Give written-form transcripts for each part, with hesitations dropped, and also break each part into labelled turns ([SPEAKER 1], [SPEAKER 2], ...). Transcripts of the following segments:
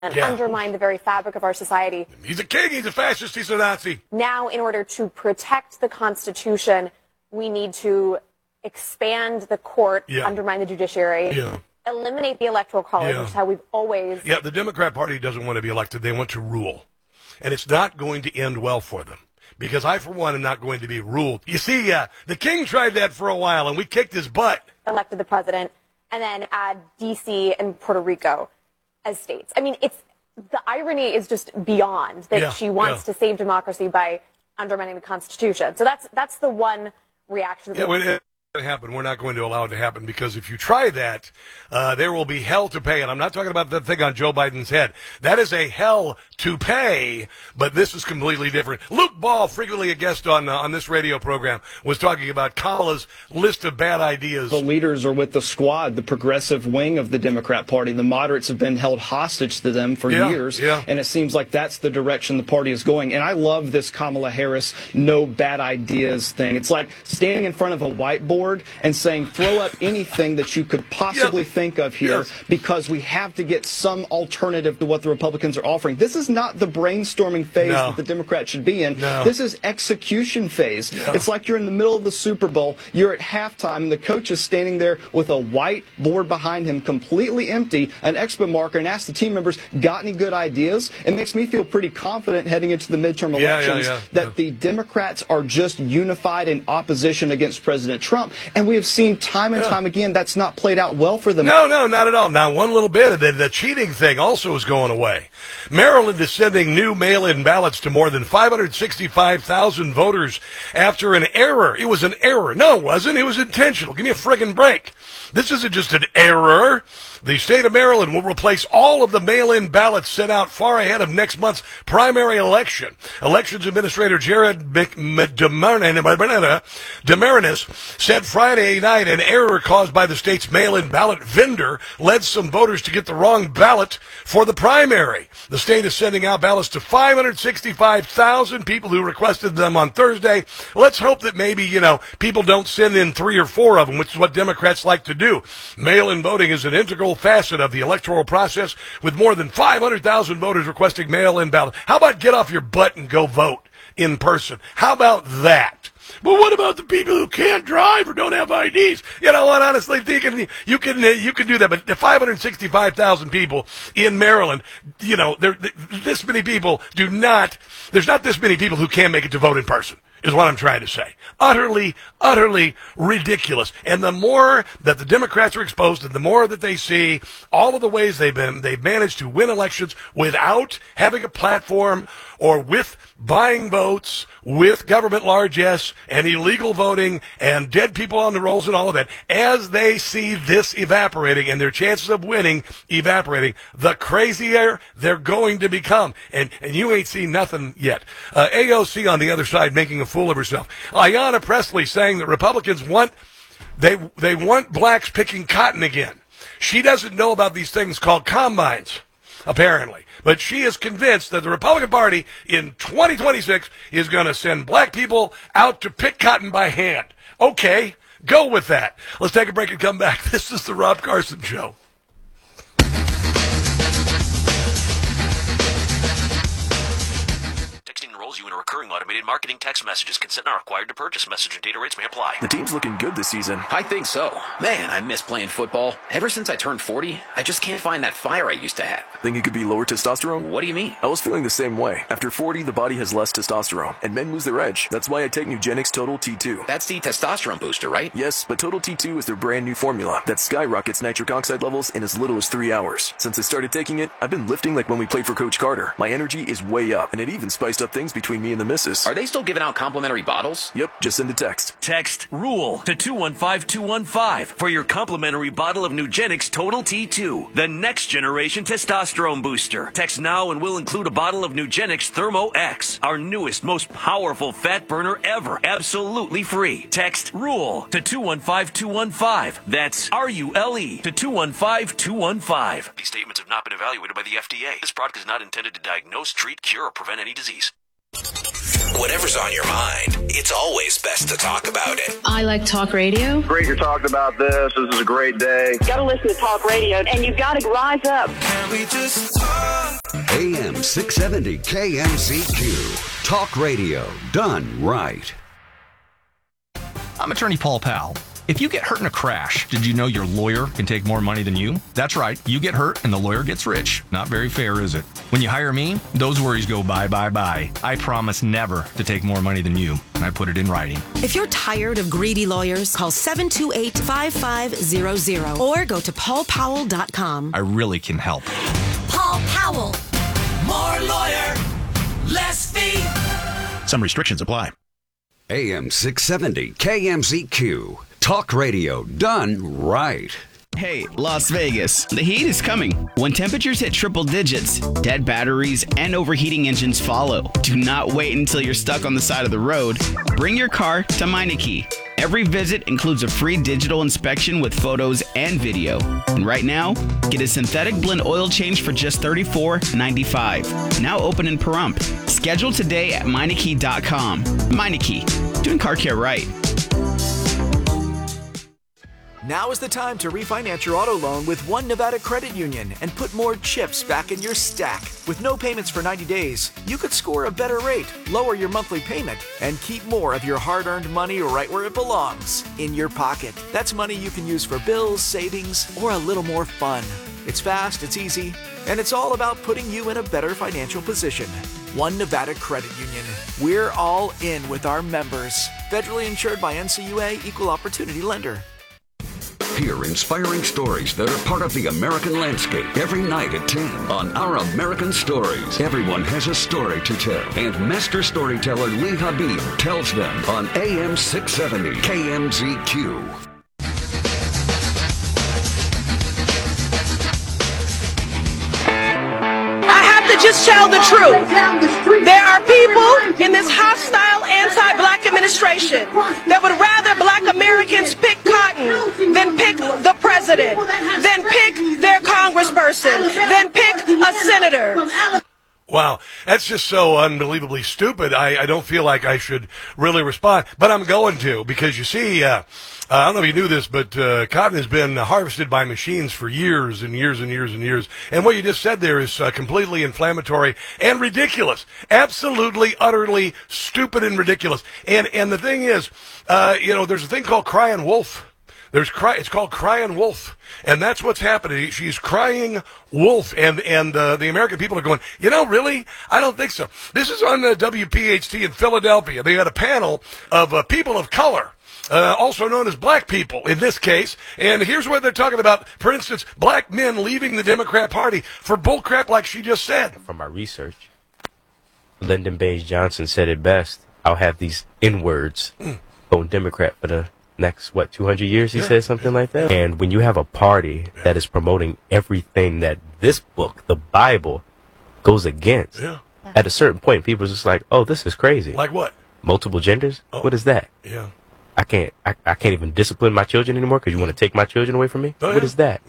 [SPEAKER 1] and undermine the very fabric of our society.
[SPEAKER 2] He's a king, he's a fascist, he's a Nazi.
[SPEAKER 1] Now, in order to protect the Constitution, we need to expand the court, undermine the judiciary, eliminate the Electoral College, which is how we've always...
[SPEAKER 2] Yeah, the Democrat Party doesn't want to be elected. They want to rule. And it's not going to end well for them. Because I, for one, am not going to be ruled. You see, the king tried that for a while, and we kicked his butt.
[SPEAKER 1] Elected the president, and then add D.C. and Puerto Rico as states. I mean, the irony is just beyond that she wants to save democracy by undermining the Constitution. So that's the one reaction.
[SPEAKER 2] Happen. We're not going to allow it to happen, because if you try that, there will be hell to pay. And I'm not talking about the thing on Joe Biden's head. That is a hell to pay, but this is completely different. Luke Ball, frequently a guest on this radio program, was talking about Kamala's list of bad ideas.
[SPEAKER 3] The leaders are with the squad, the progressive wing of the Democrat Party. The moderates have been held hostage to them for years, and it seems like that's the direction the party is going. And I love this Kamala Harris no bad ideas thing. It's like standing in front of a whiteboard and saying, throw up anything that you could possibly think of here, because we have to get some alternative to what the Republicans are offering. This is not the brainstorming phase that the Democrats should be in. This is execution phase. It's like you're in the middle of the Super Bowl, you're at halftime, and the coach is standing there with a whiteboard behind him, completely empty, an expo marker, and asks the team members, got any good ideas? It makes me feel pretty confident heading into the midterm elections that the Democrats are just unified in opposition against President Trump. And we have seen time and time again that's not played out well for them.
[SPEAKER 2] No, not at all. Now, one little bit of the cheating thing also is going away. Maryland is sending new mail-in ballots to more than 565,000 voters after an error. It was an error. No, it wasn't. It was intentional. Give me a friggin' break. This isn't just an error. The state of Maryland will replace all of the mail-in ballots sent out far ahead of next month's primary election. Elections Administrator Jared Demarinis said Friday night an error caused by the state's mail-in ballot vendor led some voters to get the wrong ballot for the primary. The state is sending out ballots to 565,000 people who requested them on Thursday. Let's hope that maybe, people don't send in 3 or 4 of them, which is what Democrats like to do. Mail-in voting is an integral facet of the electoral process, with more than 500,000 voters requesting mail-in ballots. How about get off your butt and go vote in person? How about that? But what about the people who can't drive or don't have IDs? You know what? Honestly, you can do that. But the 565,000 people in Maryland, this many people there's not this many people who can make it to vote in person, is what I'm trying to say. Utterly ridiculous. And the more that the Democrats are exposed, and the more that they see all of the ways they've managed to win elections without having a platform, or with buying votes, with government largesse, and illegal voting, and dead people on the rolls and all of that, as they see this evaporating and their chances of winning evaporating, the crazier they're going to become. And you ain't seen nothing yet. AOC on the other side making a fool of herself. Ayanna Pressley saying that Republicans want blacks picking cotton again. She doesn't know about these things called combines, apparently. But she is convinced that the Republican Party in 2026 is going to send black people out to pick cotton by hand. Okay, go with that. Let's take a break and come back. This is the Rob Carson Show.
[SPEAKER 4] You in a recurring automated marketing text messages. Consent not required to purchase. Message and data rates may apply.
[SPEAKER 5] The team's looking good this season.
[SPEAKER 6] I think so. Man, I miss playing football. Ever since I turned 40, I just can't find that fire I used to have.
[SPEAKER 5] Think it could be lower testosterone?
[SPEAKER 6] What do you mean?
[SPEAKER 5] I was feeling the same way. After 40, the body has less testosterone, and men lose their edge. That's why I take Nugenix Total T2.
[SPEAKER 6] That's the testosterone booster, right?
[SPEAKER 5] Yes, but Total T2 is their brand new formula that skyrockets nitric oxide levels in as little as 3 hours. Since I started taking it, I've been lifting like when we played for Coach Carter. My energy is way up, and it even spiced up things between me and the missus.
[SPEAKER 6] Are they still giving out complimentary bottles?
[SPEAKER 5] Yep, just send a text.
[SPEAKER 4] Text RULE to 215-215 for your complimentary bottle of Nugenix Total T2, the next generation testosterone booster. Text now and we'll include a bottle of Nugenix Thermo X, our newest, most powerful fat burner ever, absolutely free. Text RULE to 215-215. That's RULE to 215-215. These statements have not been evaluated by the FDA. This product is not intended to diagnose, treat, cure, or prevent any disease.
[SPEAKER 7] Whatever's on your mind, it's always best to talk about it.
[SPEAKER 8] I like talk radio.
[SPEAKER 9] Great you're talking about this. This is a great day.
[SPEAKER 10] You gotta listen to talk radio, and you gotta rise up.
[SPEAKER 7] Can we just talk?
[SPEAKER 8] AM 670 KMZQ. Talk radio done right.
[SPEAKER 9] I'm attorney Paul Powell. If you get hurt in a crash, did you know your lawyer can take more money than you? That's right. You get hurt and the lawyer gets rich. Not very fair, is it? When you hire me, those worries go bye, bye, bye. I promise never to take more money than you. And I put it in writing.
[SPEAKER 10] If you're tired of greedy lawyers, call 728-5500 or go to paulpowell.com.
[SPEAKER 9] I really can help.
[SPEAKER 11] Paul Powell. More lawyer, less fee.
[SPEAKER 12] Some restrictions apply.
[SPEAKER 8] AM 670 KMZQ. Talk radio done right.
[SPEAKER 13] Hey, Las Vegas, the heat is coming. When temperatures hit triple digits, dead batteries and overheating engines follow. Do not wait until you're stuck on the side of the road. Bring your car to Meineke. Every visit includes a free digital inspection with photos and video. And right now, get a synthetic blend oil change for just $34.95. Now open in Pahrump. Schedule today at Meineke.com. Meineke, doing car care right.
[SPEAKER 14] Now is the time to refinance your auto loan with One Nevada Credit Union and put more chips back in your stack. With no payments for 90 days, you could score a better rate, lower your monthly payment, and keep more of your hard-earned money right where it belongs, in your pocket. That's money you can use for bills, savings, or a little more fun. It's fast, it's easy, and it's all about putting you in a better financial position. One Nevada Credit Union. We're all in with our members. Federally insured by NCUA, Equal Opportunity Lender.
[SPEAKER 8] Hear inspiring stories that are part of the American landscape every night at 10 on Our American Stories. Everyone has a story to tell, and master storyteller Lee Habib tells them on AM 670 KMZQ.
[SPEAKER 15] I have to just tell the truth. There are people in this hostile anti-black administration that would rather black Americans pick cotton than pick the president, than pick their congressperson, than pick a senator.
[SPEAKER 2] Wow, that's just so unbelievably stupid. I don't feel like I should really respond, but I'm going to, because you see, I don't know if you knew this, but cotton has been harvested by machines for years and years and years and years. And what you just said there is completely inflammatory and ridiculous. Absolutely, utterly stupid and ridiculous. And the thing is, there's a thing called crying wolf. It's called crying wolf, and that's what's happening. She's crying wolf, and the American people are going, really? I don't think so. This is on WPHT in Philadelphia. They had a panel of people of color, also known as black people in this case, and here's what they're talking about. For instance, black men leaving the Democrat Party for bullcrap like she just said.
[SPEAKER 16] From my research, Lyndon Baines Johnson said it best. I'll have these N-words going Democrat for the next 200 years, he said something like that. And when you have a party that is promoting everything that this book, the Bible, goes against, at a certain point people are just like, oh, this is crazy.
[SPEAKER 2] Like what?
[SPEAKER 16] Multiple genders? What is that?
[SPEAKER 2] Yeah.
[SPEAKER 16] I can't even discipline my children anymore because you want to take my children away from me? What is that?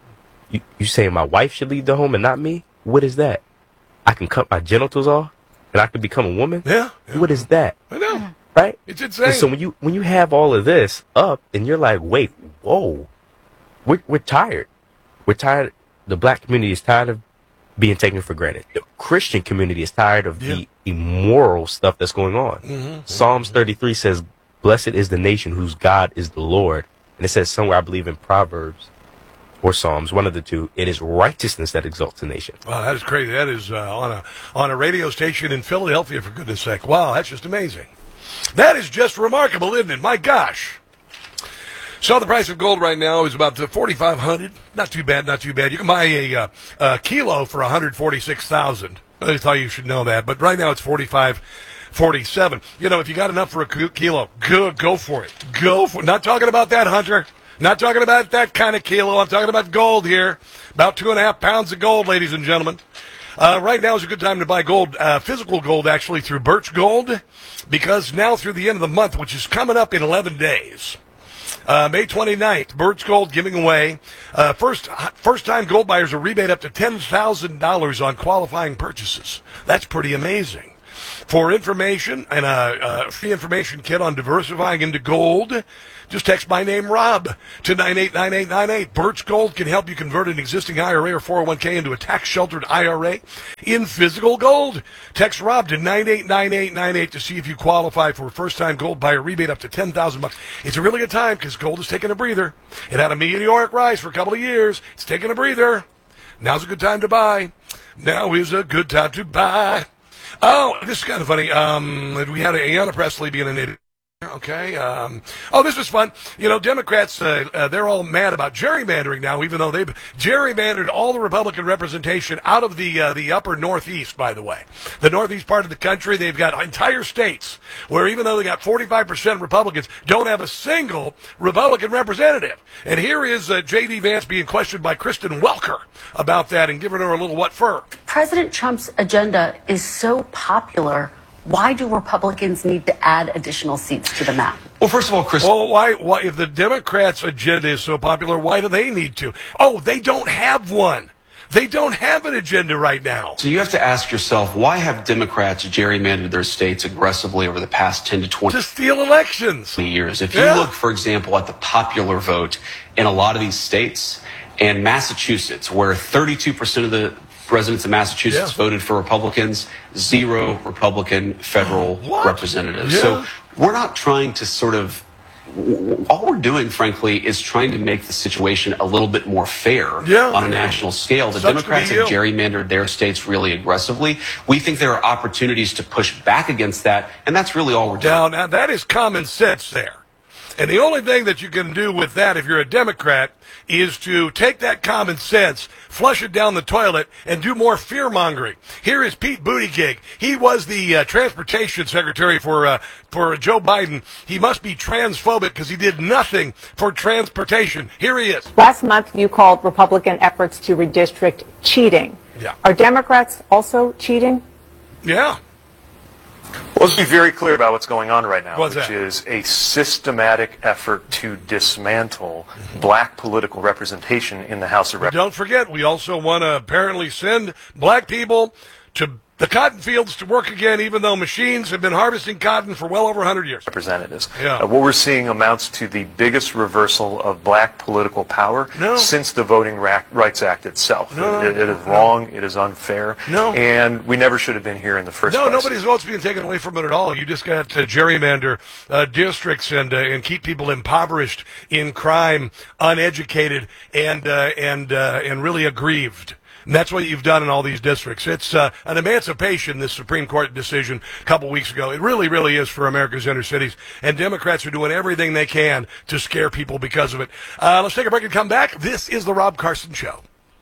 [SPEAKER 16] You saying my wife should leave the home and not me? What is that? I can cut my genitals off and I can become a woman?
[SPEAKER 2] Yeah.
[SPEAKER 16] What is that?
[SPEAKER 2] I know.
[SPEAKER 16] Right?
[SPEAKER 2] It's insane.
[SPEAKER 16] And so when you have all of this up and you're like, wait, whoa, we're tired. We're tired. The black community is tired of being taken for granted. The Christian community is tired of the immoral stuff that's going on. Psalms 33 says, blessed is the nation whose God is the Lord. And it says somewhere, I believe in Proverbs or Psalms, one of the two, it is righteousness that exalts a nation.
[SPEAKER 2] Wow, that is crazy. That is on a radio station in Philadelphia, for goodness sake. Wow, that's just amazing. That is just remarkable, isn't it? My gosh. So the price of gold right now is about $4,500. Not too bad, not too bad. You can buy a kilo for $146,000. I thought you should know that. But right now it's $45.47. If you got enough for a kilo, go for it. Go for it. Not talking about that, Hunter. Not talking about that kind of kilo. I'm talking about gold here. About 2.5 pounds of gold, ladies and gentlemen. Right now is a good time to buy gold, physical gold, actually, through Birch Gold, because now through the end of the month, which is coming up in 11 days, May 29th, Birch Gold giving away first-time gold buyers a rebate up to $10,000 on qualifying purchases. That's pretty amazing. For information and a free information kit on diversifying into gold, Just text my name, Rob, to 989898. Birch Gold can help you convert an existing IRA or 401k into a tax-sheltered IRA in physical gold. Text Rob to 989898 to see if you qualify for a first-time gold buyer rebate up to $10,000. It's a really good time because gold is taking a breather. It had a meteoric rise for a couple of years. It's taking a breather. Now's a good time to buy. Now is a good time to buy. Oh, this is kind of funny. We had Ayanna Pressley being an idiot. Okay. This was fun. You know, Democrats, they're all mad about gerrymandering now, even though they've gerrymandered all the Republican representation out of the upper Northeast, by the way. The Northeast part of the country, they've got entire states where even though they got 45% Republicans, don't have a single Republican representative. And here is J.D. Vance being questioned by Kristen Welker about that and giving her a little what for.
[SPEAKER 17] President Trump's agenda is so popular. Why do Republicans need to add additional seats to the map?
[SPEAKER 2] Well, first of all, Chris. Well, why if the Democrats' agenda is so popular, why do they need to? Oh, they don't have one. They don't have an agenda right now.
[SPEAKER 18] So you have to ask yourself, why have Democrats gerrymandered their states aggressively over the past 10 to 20
[SPEAKER 2] to steal elections
[SPEAKER 18] years? If you look, for example, at the popular vote in a lot of these states, and Massachusetts, where 32% of the residents of Massachusetts voted for Republicans, 0 Republican federal representatives. So we're not trying to sort of, all we're doing, frankly, is trying to make the situation a little bit more fair on a national scale. The Democrats have gerrymandered their states really aggressively. We think there are opportunities to push back against that, and that's really all we're doing.
[SPEAKER 2] Now, that is common sense there. And the only thing that you can do with that, if you're a Democrat, is to take that common sense, flush it down the toilet, and do more fear-mongering. Here is Pete Buttigieg. He was the transportation secretary for Joe Biden. He must be transphobic because he did nothing for transportation. Here he is.
[SPEAKER 19] Last month, you called Republican efforts to redistrict cheating.
[SPEAKER 2] Yeah.
[SPEAKER 19] Are Democrats also cheating?
[SPEAKER 2] Yeah.
[SPEAKER 20] Well, let's be very clear about what's going on right now,
[SPEAKER 2] What's
[SPEAKER 20] which
[SPEAKER 2] that?
[SPEAKER 20] is a systematic effort to dismantle black political representation in the House of Representatives.
[SPEAKER 2] Don't forget, we also want to apparently send black people to the cotton fields to work again, even though machines have been harvesting cotton for well over 100 years.
[SPEAKER 20] Representatives.
[SPEAKER 2] Yeah.
[SPEAKER 20] What we're seeing amounts to the biggest reversal of black political power since the Voting Rights Act itself. It is wrong. It is unfair. And we never should have been here in the first place.
[SPEAKER 2] Nobody's vote's being taken away from it at all. You just got to gerrymander districts and keep people impoverished in crime, uneducated, and really aggrieved. And that's what you've done in all these districts. It's an emancipation, this Supreme Court decision a couple weeks ago. It really, really is for America's inner cities. And Democrats are doing everything they can to scare people because of it. Let's take a break and come back. This is The Rob Carson Show.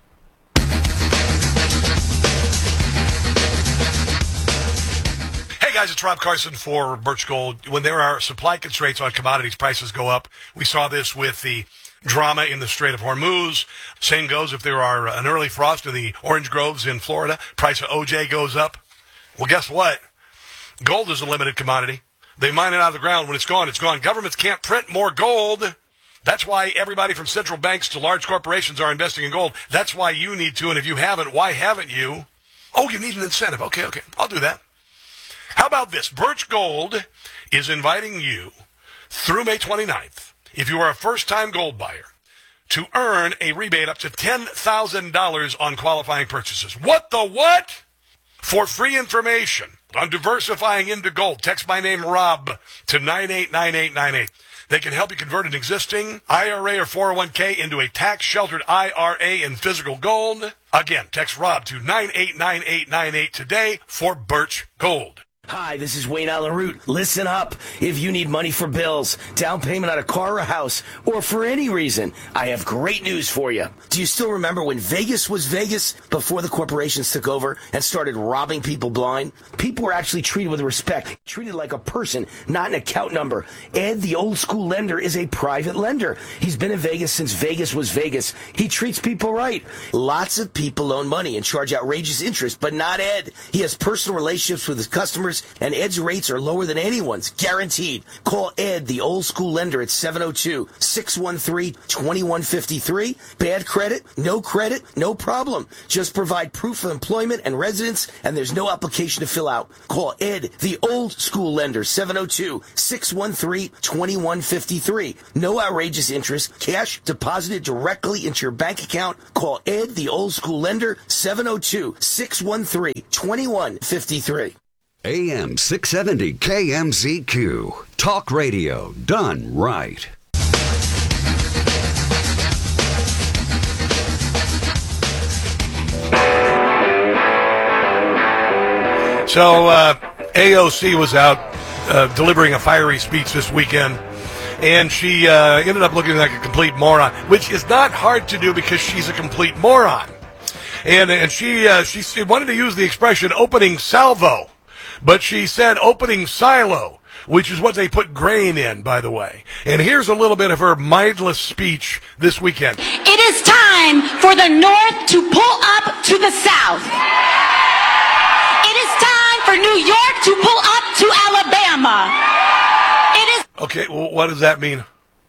[SPEAKER 2] Hey guys, it's Rob Carson for Birch Gold. When there are supply constraints on commodities, prices go up. We saw this with the drama in the Strait of Hormuz. Same goes if there are an early frost in the orange groves in Florida. Price of OJ goes up. Well, guess what? Gold is a limited commodity. They mine it out of the ground. When it's gone, it's gone. Governments can't print more gold. That's why everybody from central banks to large corporations are investing in gold. That's why you need to, and if you haven't, why haven't you? Oh, you need an incentive. Okay, I'll do that. How about this? Birch Gold is inviting you through May 29th, if you are a first-time gold buyer, to earn a rebate up to $10,000 on qualifying purchases. What the what? For free information on diversifying into gold, text my name, Rob, to 989898. They can help you convert an existing IRA or 401k into a tax-sheltered IRA in physical gold. Again, text Rob to 989898 today for Birch Gold.
[SPEAKER 21] Hi, this is Wayne Allen Root. Listen up. If you need money for bills, down payment on a car or a house, or for any reason, I have great news for you. Do you still remember when Vegas was Vegas before the corporations took over and started robbing people blind? People were actually treated with respect, treated like a person, not an account number. Ed, the old school lender, is a private lender. He's been in Vegas since Vegas was Vegas. He treats people right. Lots of people loan money and charge outrageous interest, but not Ed. He has personal relationships with his customers customers, and Ed's rates are lower than anyone's, guaranteed. Call Ed, the old school lender, at 702-613-2153. Bad credit, no problem. Just provide proof of employment and residence, and there's no application to fill out. Call Ed, the old school lender, 702-613-2153. No outrageous interest, cash deposited directly into your bank account. Call Ed, the old school lender, 702-613-2153.
[SPEAKER 8] AM 670 KMZQ. Talk radio done right.
[SPEAKER 2] So AOC was out delivering a fiery speech this weekend, and she ended up looking like a complete moron, which is not hard to do because she's a complete moron. And she wanted to use the expression opening salvo, but she said opening silo, which is what they put grain in, by the way. And here's a little bit of her mindless speech this weekend.
[SPEAKER 1] It is time for the North to pull up to the South. It is time for New York to pull up to Alabama. It is
[SPEAKER 2] Okay, well, what does that mean?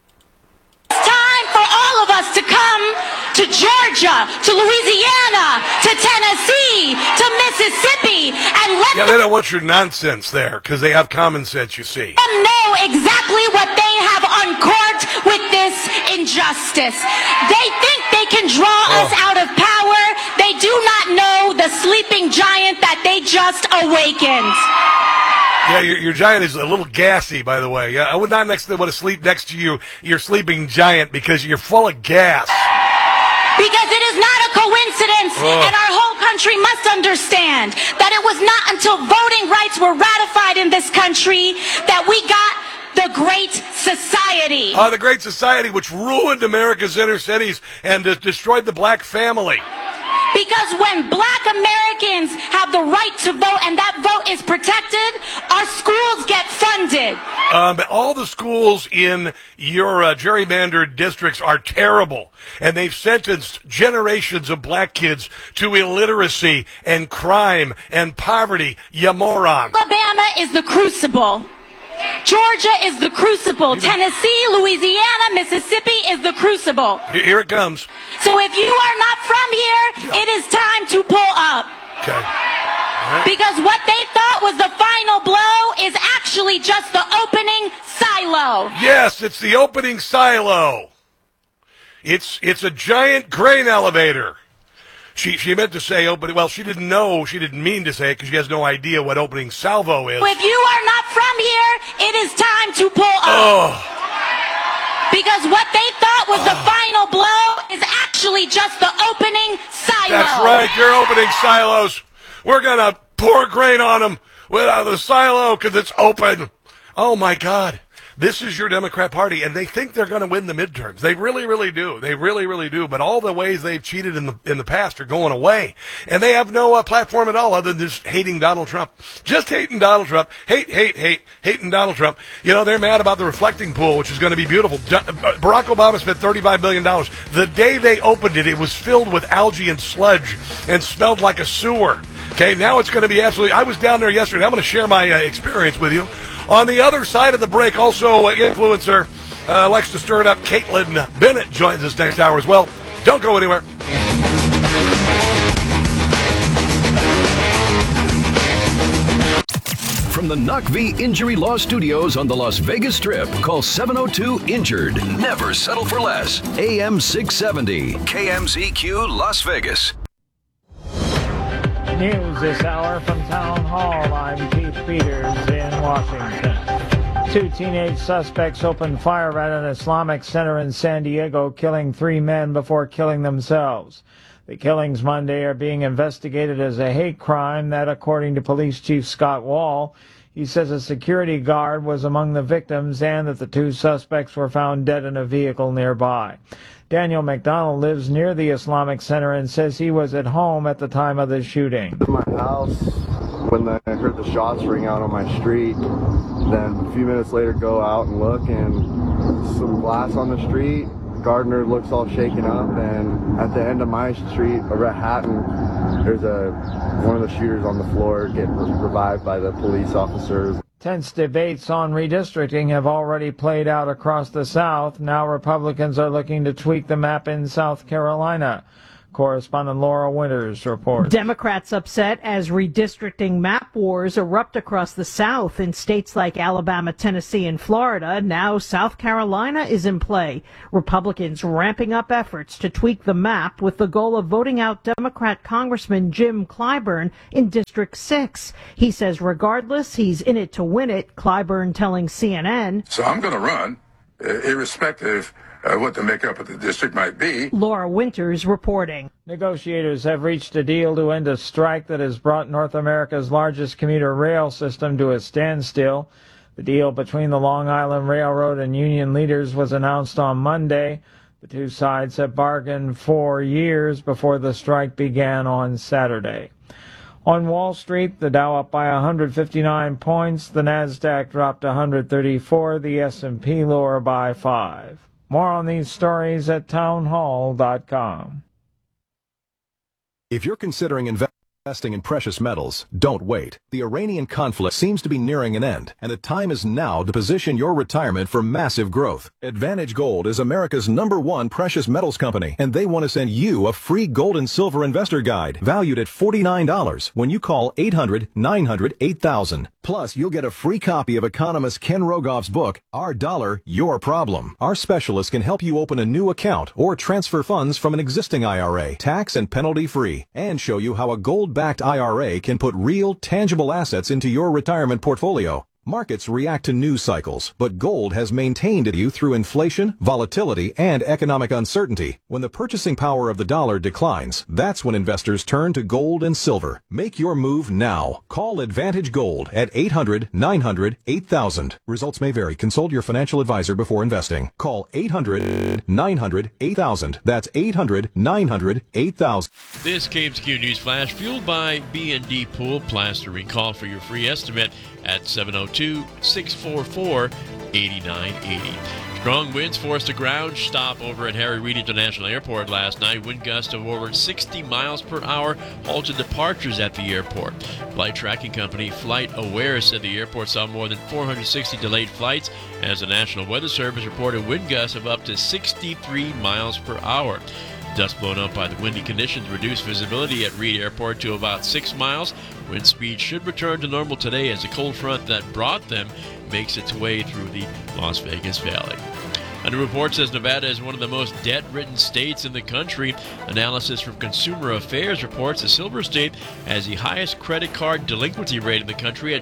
[SPEAKER 1] time for all of us to come to Georgia, to Louisiana, to Tennessee, to Mississippi, and let
[SPEAKER 2] Yeah, they don't want your nonsense there because they have common sense, you see.
[SPEAKER 1] them know exactly what they have uncorked with this injustice. They think they can draw us out of power. They do not know the sleeping giant that they just awakened.
[SPEAKER 2] Yeah, your giant is a little gassy, by the way. Yeah, I would not want to sleep next to you, your sleeping giant, because you're full of gas.
[SPEAKER 1] Because it is not a coincidence, and our whole country must understand that it was not until voting rights were ratified in this country that we got the Great Society.
[SPEAKER 2] The Great Society, which ruined America's inner cities and destroyed the black family.
[SPEAKER 1] Because when black Americans have the right to vote and that vote is protected, our schools get funded.
[SPEAKER 2] All the schools in your gerrymandered districts are terrible, and they've sentenced generations of black kids to illiteracy and crime and poverty, you moron.
[SPEAKER 1] Alabama is the crucible. Georgia is the crucible. Tennessee, Louisiana, Mississippi is the crucible.
[SPEAKER 2] Here it comes.
[SPEAKER 1] So if you are not from here, it is time to pull up.
[SPEAKER 2] Okay.
[SPEAKER 1] Because what they thought was the final blow is actually just the opening silo.
[SPEAKER 2] Yes, it's the opening silo. It's a giant grain elevator. She meant to say opening. Well, she didn't mean to say it because she has no idea what opening salvo is.
[SPEAKER 1] If you are not from here, it is time to pull up. Because what they thought was the final blow is actually just the opening silo.
[SPEAKER 2] That's right, you're opening silos. We're going to pour grain on them without the silo because it's open. Oh, my God. This is your Democrat Party, and they think they're going to win the midterms. They really, really do. They really, really do. But all the ways they've cheated in the past are going away, and they have no platform at all other than just hating Donald Trump. Just hating Donald Trump. Hating Donald Trump. You know, they're mad about the reflecting pool, which is going to be beautiful. Barack Obama spent $35 billion. The day they opened it, it was filled with algae and sludge and smelled like a sewer. Okay, now it's going to be absolutely. I was down there yesterday. I'm going to share my experience with you. On the other side of the break, also influencer likes to stir it up. Caitlin Bennett joins us next hour as well. Don't go anywhere.
[SPEAKER 22] From the Knock V Injury Law Studios on the Las Vegas Strip, call 702-INJURED. Never settle for less. AM 670, KMZQ Las Vegas.
[SPEAKER 23] News this hour from Town Hall. I'm Keith Peters in Washington. 2 teenage suspects opened fire at an Islamic center in San Diego, killing 3 men before killing themselves. The killings Monday are being investigated as a hate crime that, according to Police Chief Scott Wall, he says a security guard was among the victims and that the 2 suspects were found dead in a vehicle nearby. Daniel McDonald lives near the Islamic Center and says he was at home at the time of the shooting.
[SPEAKER 24] In my house, when I heard the shots ring out on my street, then a few minutes later go out and look, and some glass on the street, Gardner looks all shaken up, and at the end of my street over at Hatton, there's one of the shooters on the floor getting revived by the police officers.
[SPEAKER 23] Tense debates on redistricting have already played out across the South. Now Republicans are looking to tweak the map in South Carolina. Correspondent Laura Winters reports.
[SPEAKER 3] Democrats upset as redistricting map wars erupt across the South in states like Alabama, Tennessee, and Florida. Now South Carolina is in play. Republicans ramping up efforts to tweak the map with the goal of voting out Democrat Congressman Jim Clyburn in District 6. He says regardless, he's in it to win it. Clyburn telling CNN.
[SPEAKER 4] So I'm going to run, irrespective what the makeup of the district might be.
[SPEAKER 3] Laura Winters reporting.
[SPEAKER 23] Negotiators have reached a deal to end a strike that has brought North America's largest commuter rail system to a standstill. The deal between the Long Island Railroad and union leaders was announced on Monday. The two sides have bargained for years before the strike began on Saturday. On Wall Street, the Dow up by 159 points, the Nasdaq dropped 134, the S&P lower by 5. More on these stories at townhall.com.
[SPEAKER 12] If you're considering investing in precious metals, don't wait. The Iranian conflict seems to be nearing an end, and the time is now to position your retirement for massive growth. Advantage Gold is America's #1 precious metals company, and they want to send you a free gold and silver investor guide valued at $49 when you call 800-900-8000. Plus, you'll get a free copy of economist Ken Rogoff's book, Our Dollar, Your Problem. Our specialists can help you open a new account or transfer funds from an existing IRA, tax and penalty free, and show you how a gold-backed IRA can put real, tangible assets into your retirement portfolio. Markets react to news cycles, but gold has maintained you through inflation, volatility, and economic uncertainty. When the purchasing power of the dollar declines, that's when investors turn to gold and silver. Make your move now. Call Advantage Gold at 800-900-8000. Results may vary. Consult your financial advisor before investing. Call 800-900-8000. That's 800-900-8000.
[SPEAKER 5] This KMZQ News Flash fueled by B&D Pool Plastering. Call for your free estimate at 702-644-8980. Strong winds forced a ground stop over at Harry Reid International Airport last night. Wind gusts of over 60 miles per hour halted departures at the airport. Flight tracking company Flight Aware said the airport saw more than 460 delayed flights as the National Weather Service reported wind gusts of up to 63 miles per hour. Dust blown up by the windy conditions reduced visibility at Reed Airport to about 6 miles. Wind speed should return to normal today as the cold front that brought them makes its way through the Las Vegas Valley. A new report says Nevada is one of the most debt-ridden states in the country. Analysis from Consumer Affairs reports the Silver State has the highest credit card delinquency rate in the country at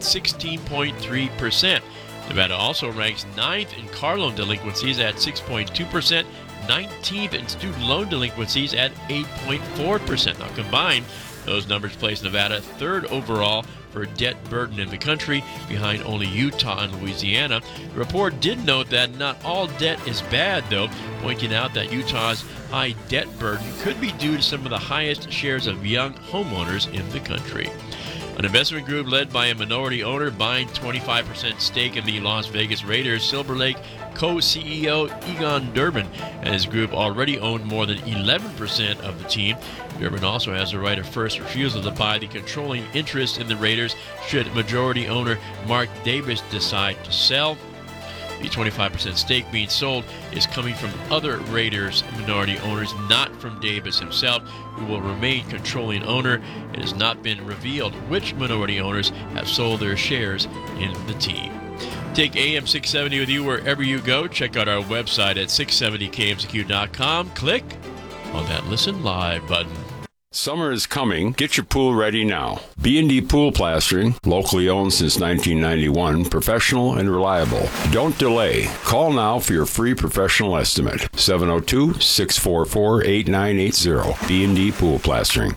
[SPEAKER 5] 16.3%. Nevada also ranks 9th in car loan delinquencies at 6.2%. 19th in student loan delinquencies at 8.4%. Now combined, those numbers place Nevada 3rd overall for debt burden in the country, behind only Utah and Louisiana. The report did note that not all debt is bad, though, pointing out that Utah's high debt burden could be due to some of the highest shares of young homeowners in the country. An investment group led by a minority owner buying 25% stake in the Las Vegas Raiders, Silver Lake co-CEO Egon Durbin and his group already owned more than 11% of the team. Durbin also has the right of first refusal to buy the controlling interest in the Raiders should majority owner Mark Davis decide to sell. The 25% stake being sold is coming from other Raiders minority owners, not from Davis himself, who will remain controlling owner. It has not been revealed which minority owners have sold their shares in the team. Take AM 670 with you wherever you go. Check out our website at 670kmzq.com. Click on that Listen Live button.
[SPEAKER 6] Summer is coming. Get your pool ready now. B&D Pool Plastering, locally owned since 1991, professional and reliable. Don't delay. Call now for your free professional estimate. 702-644-8980. B&D Pool Plastering.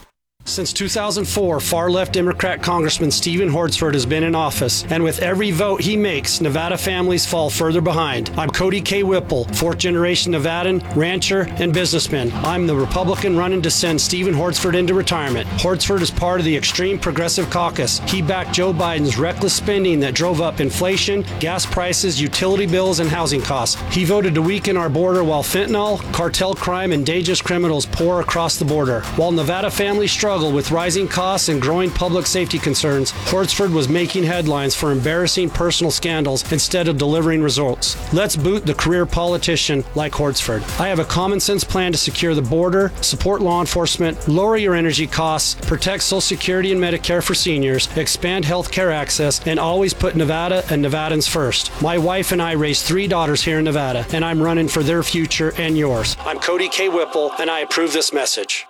[SPEAKER 7] Since 2004, far-left Democrat Congressman Stephen Hortzford has been in office, and with every vote he makes, Nevada families fall further behind. I'm Cody K. Whipple, fourth-generation Nevadan, rancher, and businessman. I'm the Republican running to send Stephen Hortzford into retirement. Hortzford is part of the extreme progressive caucus. He backed Joe Biden's reckless spending that drove up inflation, gas prices, utility bills, and housing costs. He voted to weaken our border while fentanyl, cartel crime, and dangerous criminals pour across the border. While Nevada families struggle with rising costs and growing public safety concerns, Hortzford was making headlines for embarrassing personal scandals instead of delivering results. Let's boot the career politician like Hortzford. I have a common sense plan to secure the border, support law enforcement, lower your energy costs, protect Social Security and Medicare for seniors, expand health care access, and always put Nevada and Nevadans first. My wife and I raised 3 daughters here in Nevada, and I'm running for their future and yours. I'm Cody K. Whipple, and I approve this message.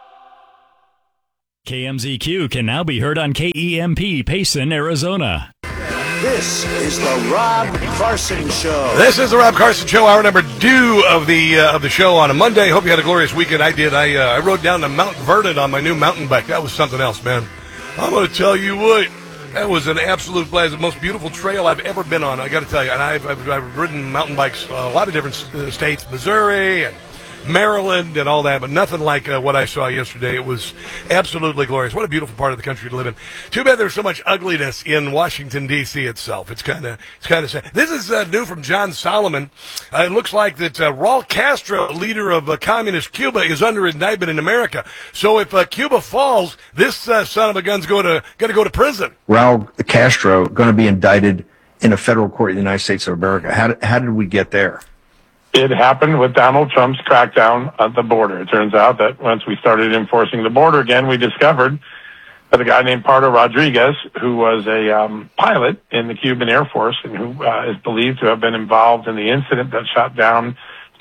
[SPEAKER 9] KMZQ can now be heard on KEMP, Payson, Arizona.
[SPEAKER 10] This is the Rob Carson Show.
[SPEAKER 2] This is the Rob Carson Show, hour number 2 of the show on a Monday. Hope you had a glorious weekend. I did. I rode down to Mount Vernon on my new mountain bike. That was something else, man. I'm going to tell you what. That was an absolute blast. The most beautiful trail I've ever been on, I got to tell you. And I've ridden mountain bikes a lot of different states, Missouri and Maryland and all that, but nothing like what I saw yesterday. It was absolutely glorious. What a beautiful part of the country to live in. Too bad there's so much ugliness in Washington, D.C. itself. It's kind of sad. This is new from John Solomon. It looks like that Raul Castro, leader of communist Cuba, is under indictment in America. So if Cuba falls, this son of a gun's going to go to prison.
[SPEAKER 11] Raul Castro going to be indicted in a federal court in the United States of America. How did we get there?
[SPEAKER 4] It happened with Donald Trump's crackdown at the border. It turns out that once we started enforcing the border again, we discovered that a guy named Pardo Rodriguez, who was a pilot in the Cuban Air Force and who is believed to have been involved in the incident that shot down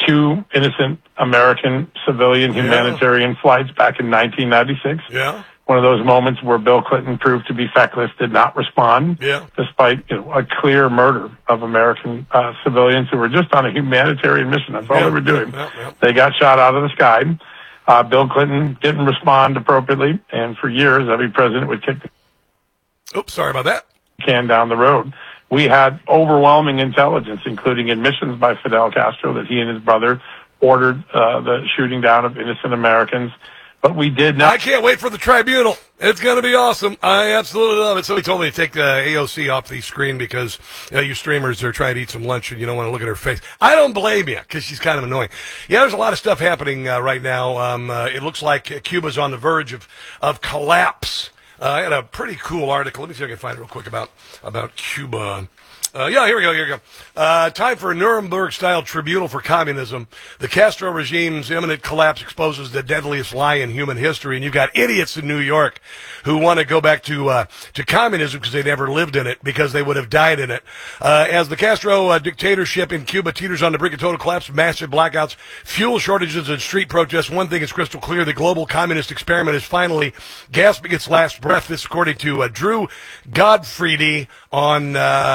[SPEAKER 4] 2 innocent American civilian humanitarian flights back in 1996.
[SPEAKER 2] Yeah.
[SPEAKER 4] One of those moments where Bill Clinton proved to be feckless, did not respond, despite a clear murder of American civilians who were just on a humanitarian mission. That's all they were doing. They got shot out of the sky. Bill Clinton didn't respond appropriately, and for years, every president would kick the
[SPEAKER 2] Oops, sorry about that.
[SPEAKER 4] Can down the road. We had overwhelming intelligence, including admissions by Fidel Castro that he and his brother ordered the shooting down of innocent Americans. But we did not.
[SPEAKER 2] I can't wait for the tribunal. It's going to be awesome. I absolutely love it. Somebody told me to take the AOC off the screen because you streamers are trying to eat some lunch and you don't want to look at her face. I don't blame you because she's kind of annoying. Yeah, there's a lot of stuff happening right now. It looks like Cuba's on the verge of collapse. I had a pretty cool article. Let me see if I can find it real quick about Cuba. Here we go. Time for a Nuremberg-style tribunal for communism. The Castro regime's imminent collapse exposes the deadliest lie in human history. And you've got idiots in New York who want to go back to communism because they never lived in it, because they would have died in it. As the Castro dictatorship in Cuba teeters on the brink of total collapse, massive blackouts, fuel shortages, and street protests, one thing is crystal clear: the global communist experiment is finally gasping its last breath. This, according to Drew Godfrey on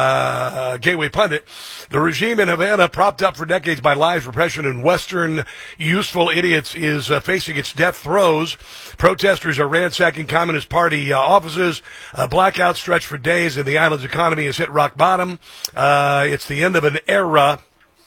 [SPEAKER 2] Gateway Pundit. The regime in Havana, propped up for decades by lies, repression, and Western useful idiots, is facing its death throes. Protesters are ransacking Communist Party offices. Blackouts stretch for days, and the island's economy has hit rock bottom. It's the end of an era.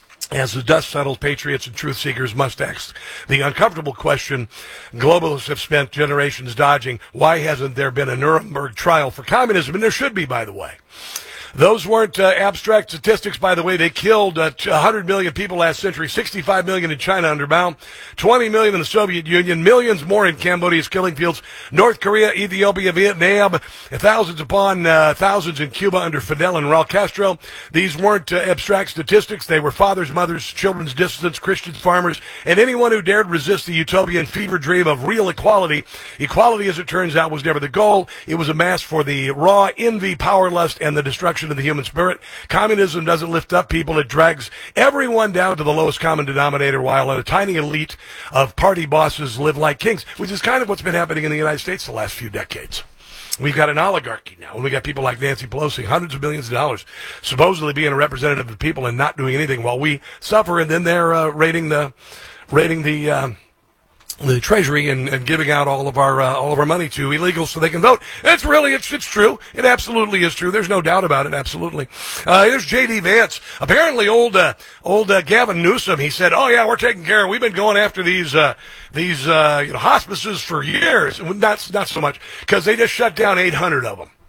[SPEAKER 2] As the dust settles, patriots and truth seekers must ask the uncomfortable question globalists have spent generations dodging: why hasn't there been a Nuremberg trial for communism? And there should be, by the way. Those weren't abstract statistics, by the way. They killed 100 million people last century, 65 million in China under Mao, 20 million in the Soviet Union, millions more in Cambodia's killing fields, North Korea, Ethiopia, Vietnam, thousands upon thousands in Cuba under Fidel and Raul Castro. These weren't abstract statistics. They were fathers, mothers, children's dissidents, Christians, farmers, and anyone who dared resist the utopian fever dream of real equality. Equality, as it turns out, was never the goal. It was a mask for the raw envy, power, lust, and the destruction of the human spirit. Communism doesn't lift up people. It drags everyone down to the lowest common denominator, while a tiny elite of party bosses live like kings, which is kind of what's been happening in the United States the last few decades. We've got an oligarchy now, and we got people like Nancy Pelosi, hundreds of millions of dollars, supposedly being a representative of the people and not doing anything while we suffer, and then they're raiding the the Treasury and giving out all of our money to illegals so they can vote. It's true. It absolutely is true. There's no doubt about it. Absolutely. Here's J.D. Vance. Apparently, old Gavin Newsom. He said, "Oh yeah, we're taking care of. We've been going after these hospices for years. Not so much because they just shut down 800 of them.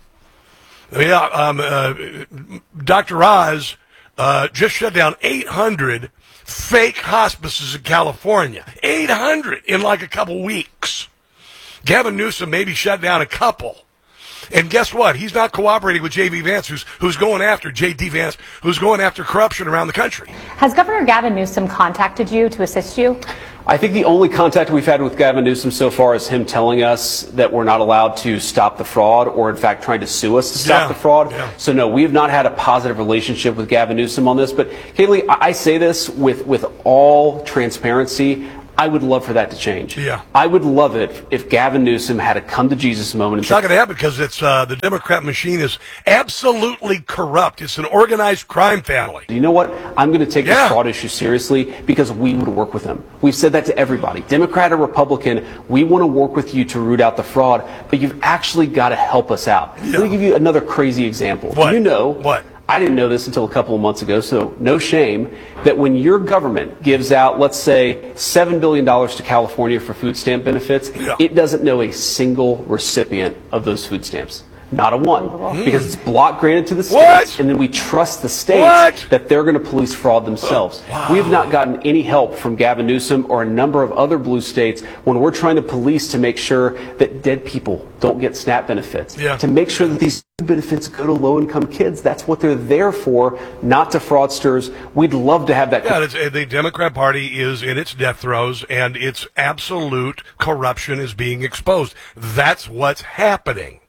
[SPEAKER 2] Yeah, Dr. Oz just shut down 800." Fake hospices in California. 800 in like a couple weeks. Gavin Newsom maybe shut down a couple. And guess what? He's not cooperating with J.D. Vance, who's going after J.D. Vance, who's going after corruption around the country.
[SPEAKER 19] Has Governor Gavin Newsom contacted you to assist you?
[SPEAKER 18] I think the only contact we've had with Gavin Newsom so far is him telling us that we're not allowed to stop the fraud, or in fact trying to sue us to stop the fraud. Yeah. So no, we have not had a positive relationship with Gavin Newsom on this. But Kaylee, I say this with all transparency. I would love for that to change. Yeah. I would love it if Gavin Newsom had a come to Jesus moment.
[SPEAKER 2] It's not going to happen because it's the Democrat machine is absolutely corrupt. It's an organized crime family.
[SPEAKER 18] You know what? I'm going to take this fraud issue seriously because we would work with them. We've said that to everybody. Democrat or Republican, we want to work with you to root out the fraud, but you've actually got to help us out. Yeah. Let me give you another crazy example.
[SPEAKER 2] What?
[SPEAKER 18] You know
[SPEAKER 2] what?
[SPEAKER 18] I didn't know this until a couple of months ago, so no shame, that when your government gives out, let's say, $7 billion to California for food stamp benefits, it doesn't know a single recipient of those food stamps. Not a one. Because it's block granted to the states, and then we trust the states that they're going to police fraud themselves. We have not gotten any help from Gavin Newsom or a number of other blue states when we're trying to police to make sure that dead people don't get SNAP benefits. To make sure that these benefits go to low-income kids. That's what they're there for, not to fraudsters. We'd love to have that.
[SPEAKER 2] Yeah, the Democrat Party is in its death throes, and its absolute corruption is being exposed. That's what's happening.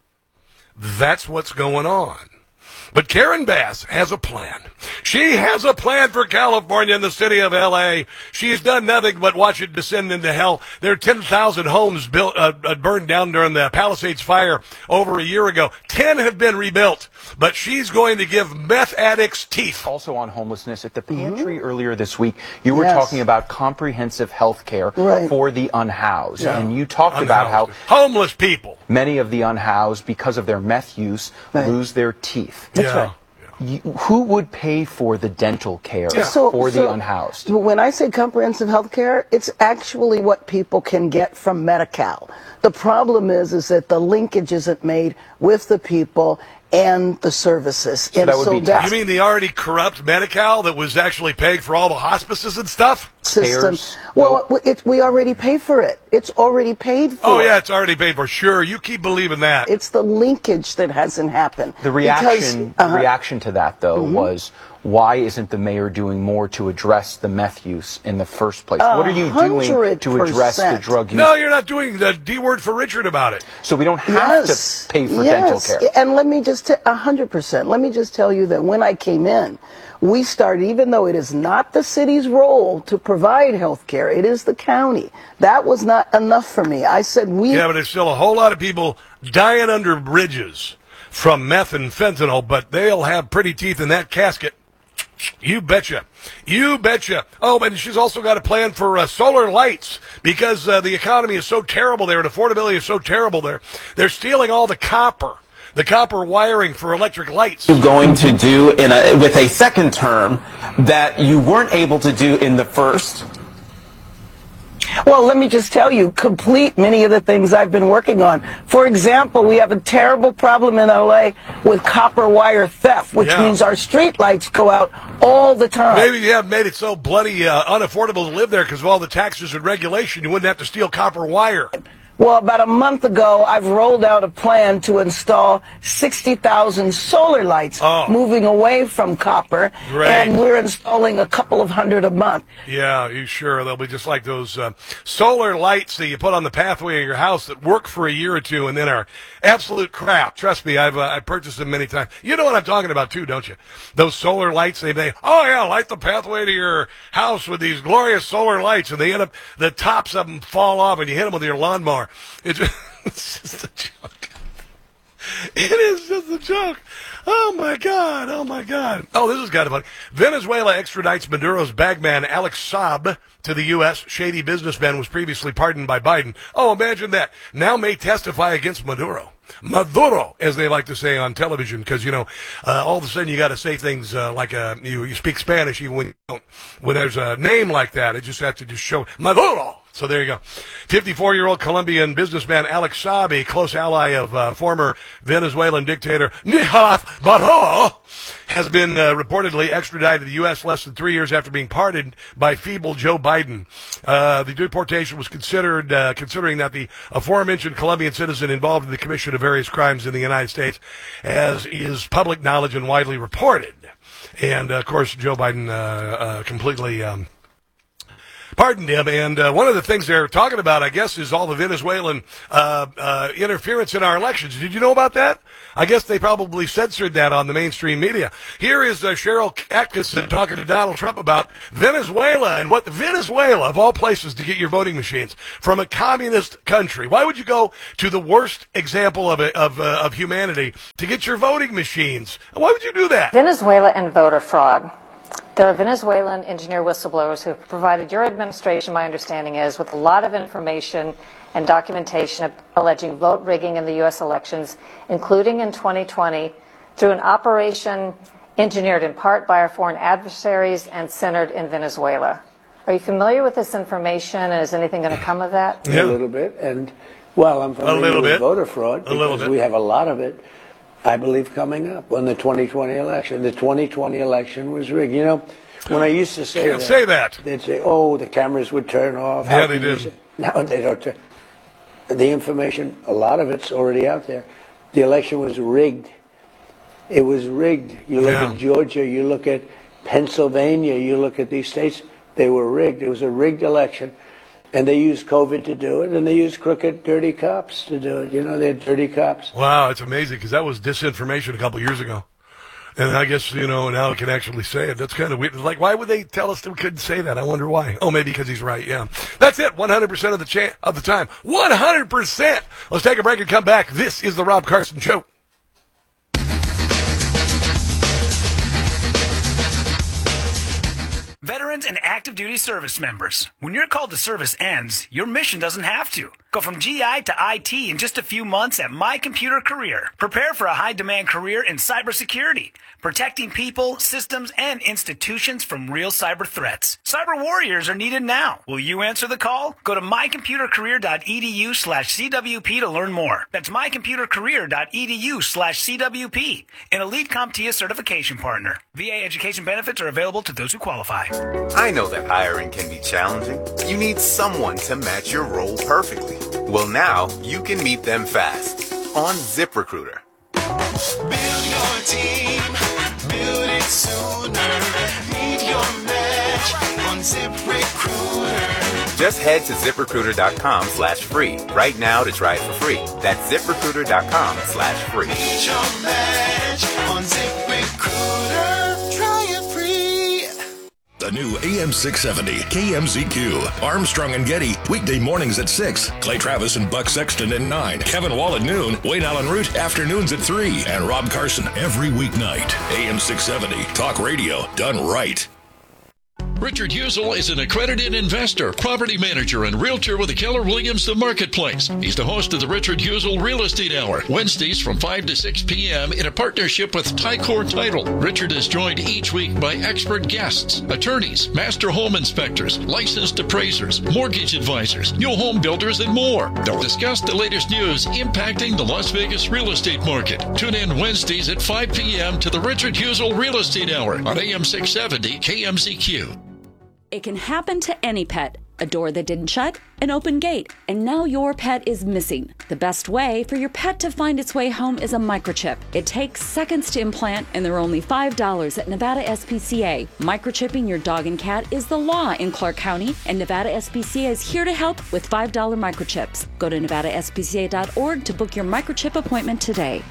[SPEAKER 2] That's what's going on. But Karen Bass has a plan. She has a plan for California and the city of L.A. She's done nothing but watch it descend into hell. There are 10,000 homes built, burned down during the Palisades fire over a year ago. 10 have been rebuilt. But she's going to give meth addicts teeth.
[SPEAKER 13] Also on homelessness, at the pantry earlier this week, you were talking about comprehensive health care for the unhoused. Yeah. And you talked about how
[SPEAKER 2] homeless people,
[SPEAKER 13] many of the unhoused, because of their meth use, lose their teeth.
[SPEAKER 14] That's right.
[SPEAKER 13] Who would pay for the dental care for the unhoused?
[SPEAKER 14] When I say comprehensive health care, it's actually what people can get from Medi-Cal. The problem is that the linkage isn't made with the people and the services.
[SPEAKER 2] So that would be you mean the already corrupt Medi-Cal that was actually paying for all the hospices and stuff?
[SPEAKER 14] System. Well, we already pay for it. It's already paid for.
[SPEAKER 2] Oh, yeah, it's already paid for. Sure, you keep believing that.
[SPEAKER 14] It's the linkage that hasn't happened.
[SPEAKER 13] The reaction to that, though, was, why isn't the mayor doing more to address the meth use in the first place? What are you doing to address the drug use?
[SPEAKER 2] No, you're not doing the D word for Richard about it.
[SPEAKER 13] So we don't have to pay for dental care.
[SPEAKER 14] And let me just 100%. Let me just tell you that when I came in, we started, even though it is not the city's role to provide health care, it is the county. That was not enough for me. I said
[SPEAKER 2] Yeah, but there's still a whole lot of people dying under bridges from meth and fentanyl, but they'll have pretty teeth in that casket. You betcha. You betcha. Oh, and she's also got a plan for solar lights because the economy is so terrible there and affordability is so terrible there. They're stealing all the copper wiring for electric lights.
[SPEAKER 15] You're going to do with a second term that you weren't able to do in the first.
[SPEAKER 14] Well, let me just tell you, complete many of the things I've been working on. For example, we have a terrible problem in L.A. with copper wire theft, which means our street lights go out all the time.
[SPEAKER 2] Maybe you have made it so bloody unaffordable to live there because of all the taxes and regulation, you wouldn't have to steal copper wire.
[SPEAKER 14] Well, about a month ago, I've rolled out a plan to install 60,000 solar lights, moving away from copper, and we're installing a couple of hundred a month.
[SPEAKER 2] Yeah, you sure? They'll be just like those solar lights that you put on the pathway of your house that work for a year or two and then are absolute crap. Trust me, I've purchased them many times. You know what I'm talking about too, don't you? Those solar lights, they light the pathway to your house with these glorious solar lights, and they end up, the tops of them fall off and you hit them with your lawnmower. It's just a joke. It is just a joke. Oh, my God. Oh, my God. Oh, this is kind of funny. Venezuela extradites Maduro's bagman Alex Saab to the U.S. Shady businessman was previously pardoned by Biden. Oh, imagine that. Now may testify against Maduro. Maduro, as they like to say on television, because, all of a sudden you got to say things like you speak Spanish even when you don't. When there's a name like that, it just has to just show Maduro. So there you go. 54-year-old Colombian businessman Alex Saab, a close ally of former Venezuelan dictator Nicolás Maduro, has been reportedly extradited to the U.S. less than 3 years after being pardoned by feeble Joe Biden. The deportation was considering that the aforementioned Colombian citizen involved in the commission of various crimes in the United States, as is public knowledge and widely reported. And, of course, Joe Biden completely pardoned him. And one of the things they're talking about, I guess, is all the Venezuelan interference in our elections. Did you know about that? I guess they probably censored that on the mainstream media. Here is Cheryl Atkinson talking to Donald Trump about Venezuela and what Venezuela, of all places to get your voting machines, from a communist country. Why would you go to the worst example of humanity to get your voting machines? Why would you do that?
[SPEAKER 16] Venezuela and voter fraud. There are Venezuelan engineer whistleblowers who have provided your administration, my understanding is, with a lot of information and documentation alleging vote rigging in the U.S. elections, including in 2020, through an operation engineered in part by our foreign adversaries and centered in Venezuela. Are you familiar with this information, and is anything going to come of that?
[SPEAKER 10] Yeah. A little bit, and, well, I'm familiar with voter fraud because we have a lot of it, I believe, coming up on the 2020 election. The 2020 election was rigged. When I used to say that, they'd say, oh, the cameras would turn off.
[SPEAKER 2] Yeah, they did.
[SPEAKER 10] No, they don't turn. The information, a lot of it's already out there. The election was rigged. It was rigged. You look at Georgia, you look at Pennsylvania, you look at these states, they were rigged. It was a rigged election. And they used COVID to do it, and they used crooked, dirty cops to do it. They had dirty cops.
[SPEAKER 2] Wow, it's amazing, because that was disinformation a couple years ago. And I guess, now I can actually say it. That's kind of weird. Like, why would they tell us that we couldn't say that? I wonder why. Oh, maybe because he's right, yeah. That's it, 100% of the time. 100%! Let's take a break and come back. This is The Rob Carson Show.
[SPEAKER 17] Veterans and active duty service members, when your call to service ends, your mission doesn't have to. Go from GI to IT in just a few months at My Computer Career. Prepare for a high-demand career in cybersecurity, protecting people, systems, and institutions from real cyber threats. Cyber warriors are needed now. Will you answer the call? Go to mycomputercareer.edu/CWP to learn more. That's mycomputercareer.edu/CWP, an Elite CompTIA certification partner. VA education benefits are available to those who qualify.
[SPEAKER 20] I know that hiring can be challenging. You need someone to match your role perfectly. Well, now you can meet them fast on ZipRecruiter.
[SPEAKER 21] Build your team, build it sooner. Meet your match on ZipRecruiter.
[SPEAKER 20] Just head to ZipRecruiter.com/free right now to try it for free. That's ZipRecruiter.com/free.
[SPEAKER 21] Meet your match on ZipRecruiter. Try it free.
[SPEAKER 25] The new AM 670 KMZQ. Armstrong and Getty, weekday mornings at 6. Clay Travis and Buck Sexton at 9. Kevin Wall at noon. Wayne Allen Root, afternoons at 3. And Rob Carson every weeknight. AM 670, talk radio done right.
[SPEAKER 26] Richard Husel is an accredited investor, property manager, and realtor with the Keller Williams The Marketplace. He's the host of the Richard Husel Real Estate Hour, Wednesdays from 5 to 6 p.m. in a partnership with Tycor Title. Richard is joined each week by expert guests, attorneys, master home inspectors, licensed appraisers, mortgage advisors, new home builders, and more. They'll discuss the latest news impacting the Las Vegas real estate market. Tune in Wednesdays at 5 p.m. to the Richard Husel Real Estate Hour on AM 670 KMZQ.
[SPEAKER 27] It can happen to any pet. A door that didn't shut, an open gate, and now your pet is missing. The best way for your pet to find its way home is a microchip. It takes seconds to implant, and they're only $5 at Nevada SPCA. Microchipping your dog and cat is the law in Clark County, and Nevada SPCA is here to help with $5 microchips. Go to nevadaspca.org to book your microchip appointment today.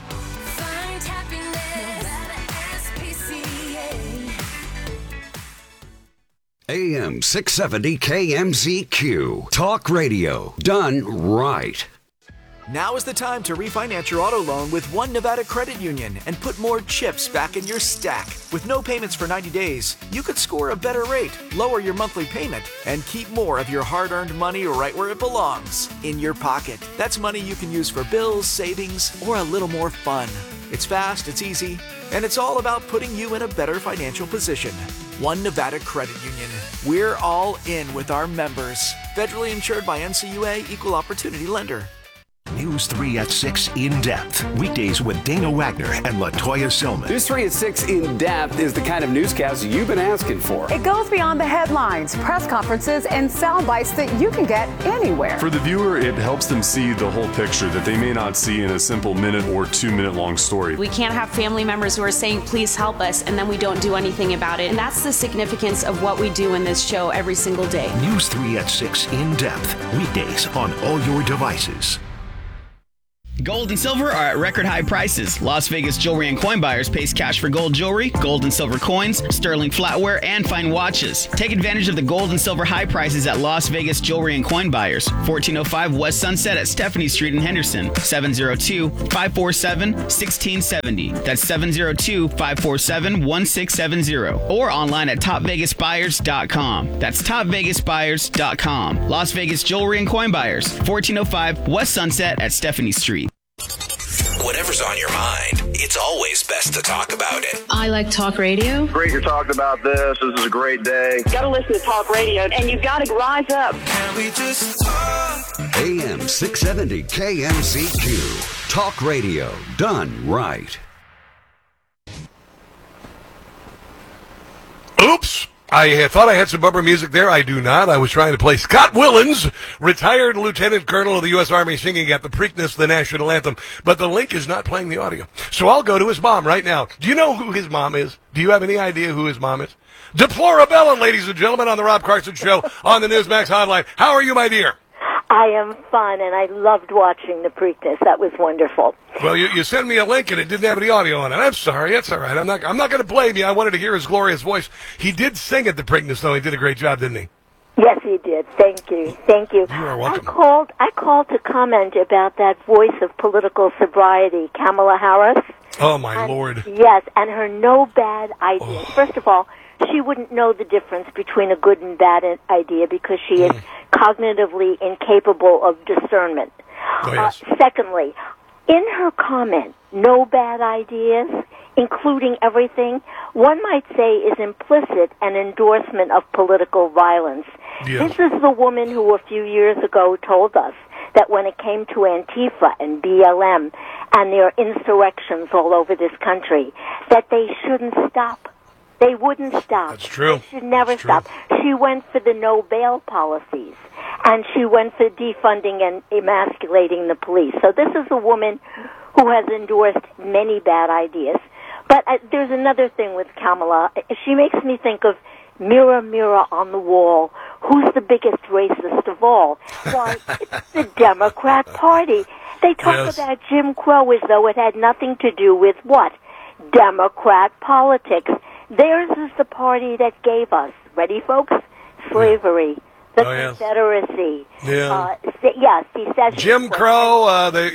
[SPEAKER 8] AM 670 KMZQ. Talk radio done right.
[SPEAKER 1] Now is the time to refinance your auto loan with One Nevada Credit Union and put more chips back in your stack. With no payments for 90 days, you could score a better rate, lower your monthly payment, and keep more of your hard-earned money right where it belongs, in your pocket. That's money you can use for bills, savings, or a little more fun. It's fast, it's easy, and it's all about putting you in a better financial position. One Nevada Credit Union. We're all in with our members. Federally insured by NCUA, Equal Opportunity Lender.
[SPEAKER 3] News 3 at 6 In Depth. Weekdays with Dana Wagner and LaToya Silman.
[SPEAKER 5] News 3 at 6 In Depth is the kind of newscast you've been asking for.
[SPEAKER 19] It goes beyond the headlines, press conferences, and sound bites that you can get anywhere.
[SPEAKER 12] For the viewer, it helps them see the whole picture that they may not see in a simple minute or 2 minute long story.
[SPEAKER 22] We can't have family members who are saying, please help us, and then we don't do anything about it. And that's the significance of what we do in this show every single day.
[SPEAKER 3] News 3 at 6 In Depth. Weekdays on all your devices.
[SPEAKER 23] Gold and silver are at record high prices. Las Vegas Jewelry and Coin Buyers pays cash for gold jewelry, gold and silver coins, sterling flatware, and fine watches. Take advantage of the gold and silver high prices at Las Vegas Jewelry and Coin Buyers, 1405 West Sunset at Stephanie Street in Henderson, 702-547-1670. That's 702-547-1670. Or online at topvegasbuyers.com. That's topvegasbuyers.com. Las Vegas Jewelry and Coin Buyers, 1405 West Sunset at Stephanie Street.
[SPEAKER 24] Whatever's on your mind, it's always best to talk about it.
[SPEAKER 28] I like talk radio.
[SPEAKER 29] Great you're talking about this. This is a great day.
[SPEAKER 30] Got to listen to talk radio, and you've got to rise up.
[SPEAKER 21] Can we just talk?
[SPEAKER 8] AM 670 KMZQ. Talk radio done right.
[SPEAKER 2] Oops. I thought I had some bumper music there. I do not. I was trying to play Scott Willens, retired Lieutenant Colonel of the U.S. Army, singing at the Preakness the national anthem. But the link is not playing the audio. So I'll go to his mom right now. Do you know who his mom is? Do you have any idea who his mom is? Deplorabella, ladies and gentlemen, on the Rob Carson Show on the Newsmax Hotline. How are you, my dear?
[SPEAKER 31] I am fun, and I loved watching the Preakness. That was wonderful.
[SPEAKER 2] Well, you sent me a link, and it didn't have any audio on it. I'm sorry. That's all right. I'm not going to blame you. I wanted to hear his glorious voice. He did sing at the Preakness, though. He did a great job, didn't he?
[SPEAKER 31] Yes, he did. Thank you. Thank you.
[SPEAKER 2] You are welcome.
[SPEAKER 31] I called to comment about that voice of political sobriety, Kamala Harris.
[SPEAKER 2] Oh, my Lord.
[SPEAKER 31] Yes, and her no bad ideas. Oh. First of all, she wouldn't know the difference between a good and bad idea because she is cognitively incapable of discernment.
[SPEAKER 2] Oh, yes.
[SPEAKER 31] Secondly, in her comment, no bad ideas, including everything, one might say is implicit an endorsement of political violence. Yes. This is the woman who a few years ago told us that when it came to Antifa and BLM and their insurrections all over this country, that they shouldn't stop. They wouldn't stop.
[SPEAKER 2] That's true.
[SPEAKER 31] They should never stop. She went for the no bail policies, and she went for defunding and emasculating the police. So this is a woman who has endorsed many bad ideas. But there's another thing with Kamala. She makes me think of mirror, mirror on the wall. Who's the biggest racist of all? Why, it's the Democrat Party. They talk about Jim Crow as though it had nothing to do with what? Democrat politics. Theirs is the party that gave us, ready, folks? Slavery, the Confederacy.
[SPEAKER 2] Yeah.
[SPEAKER 31] He says
[SPEAKER 2] Jim Crow, all that.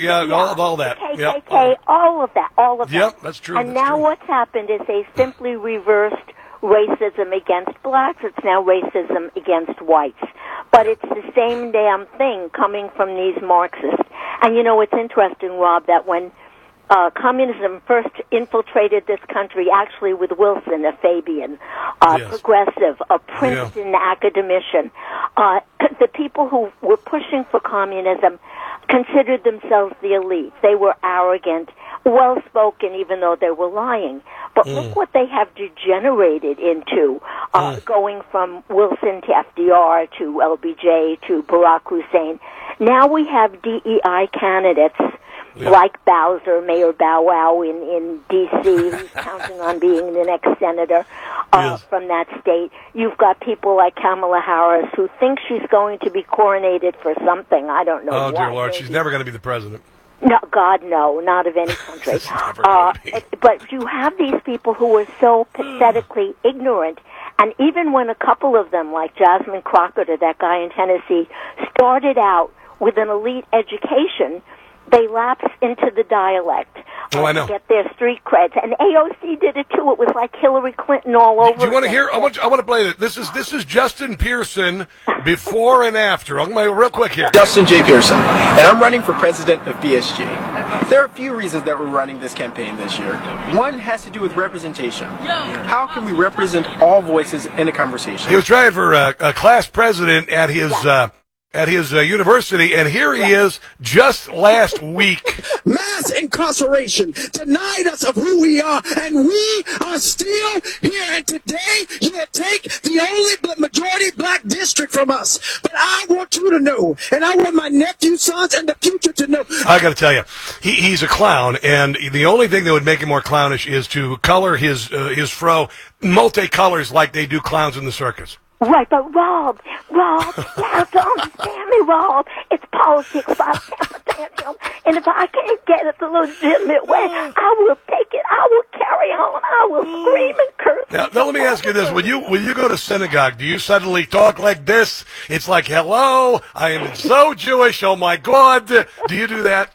[SPEAKER 31] KKK, all of that.
[SPEAKER 2] Yep, that's true.
[SPEAKER 31] And now what's happened is they simply reversed racism against blacks. It's now racism against whites. But it's the same damn thing coming from these Marxists. And you know, it's interesting, Rob, that when communism first infiltrated this country, actually with Wilson, a Fabian, progressive, a Princeton academician. The people who were pushing for communism considered themselves the elite. They were arrogant, well-spoken, even though they were lying. But look what they have degenerated into, going from Wilson to FDR to LBJ to Barack Hussein. Now we have DEI candidates like Bowser, Mayor Bow Wow in D.C., who's counting on being the next senator from that state. You've got people like Kamala Harris, who thinks she's going to be coronated for something. I don't know what.
[SPEAKER 2] Oh, dear Lord, she's never going to be the president.
[SPEAKER 31] No, God, no, not of any country. But you have these people who are so pathetically ignorant, and even when a couple of them, like Jasmine Crockett or that guy in Tennessee, started out with an elite education, they lapse into the dialect.
[SPEAKER 2] Oh, I know.
[SPEAKER 31] Get their street creds, and AOC did it too. It was like Hillary Clinton all over.
[SPEAKER 2] Do you want to hear? I want to play it. This is Justin Pearson before and after. I'm going to real quick here.
[SPEAKER 4] Justin J. Pearson, and I'm running for president of BSG. There are a few reasons that we're running this campaign this year. One has to do with representation. How can we represent all voices in a conversation?
[SPEAKER 2] He was trying for a class president at his university, and here he is just last week.
[SPEAKER 6] Mass incarceration denied us of who we are, and we are still here. And today, you take the only majority black district from us. But I want you to know, and I want my nephew, sons, and the future to know.
[SPEAKER 2] I got to tell you, he's a clown, and the only thing that would make him more clownish is to color his fro multicolors like they do clowns in the circus.
[SPEAKER 31] Right, but Rob, you have to understand me, Rob. It's politics, but I can't understand him. And if I can't get it the legitimate way, I will take it. I will carry on. I will scream and curse.
[SPEAKER 2] Now let me ask you this: when you go to synagogue, do you suddenly talk like this? It's like, "Hello, I am so Jewish. Oh my God!" Do you do that?